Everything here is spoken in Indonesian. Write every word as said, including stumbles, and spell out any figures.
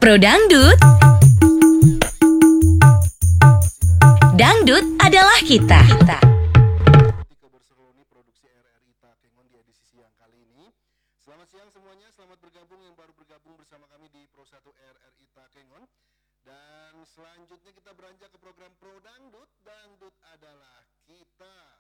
Pro Dangdut. Dangdut adalah kita. kita. Produksi R R I Takengon di edisi siang kali ini. Selamat siang semuanya, selamat bergabung yang baru bergabung bersama kami di Pro satu R R I Takengon. Dan selanjutnya kita beranjak ke program Pro Dangdut. Dangdut adalah kita.